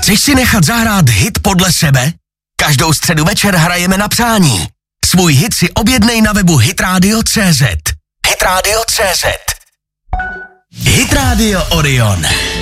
Chceš si nechat zahrát hit podle sebe? Každou středu večer hrajeme na přání. Svůj hit si objednej na webu hitradio.cz. Hitradio.cz. Hit Radio Orion.